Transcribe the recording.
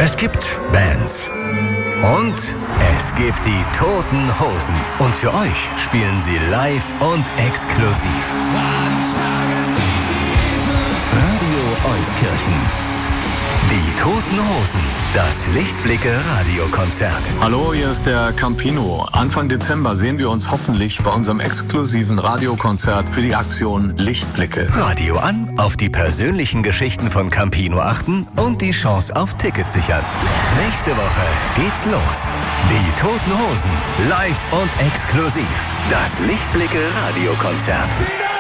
Es gibt Bands. Und es gibt die Toten Hosen. Und für euch spielen sie live und exklusiv. Radio Euskirchen. Die Toten Hosen. Das Lichtblicke-Radiokonzert. Hallo, hier ist der Campino. Anfang Dezember sehen wir uns hoffentlich bei unserem exklusiven Radiokonzert für die Aktion Lichtblicke. Radio an, auf die persönlichen Geschichten von Campino achten und die Chance auf Tickets sichern. Nächste Woche geht's los. Die Toten Hosen. Live und exklusiv. Das Lichtblicke-Radiokonzert.